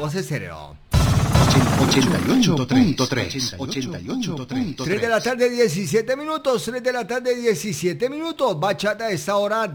Voz Estéreo. 88.3. 88.3. 3 de la tarde, 17 minutos. 3 de la tarde, 17 minutos. Bachata a esta hora.